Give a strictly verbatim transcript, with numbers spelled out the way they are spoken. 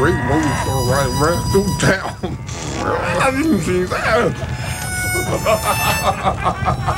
rainbows are right, right through town. I didn't see that.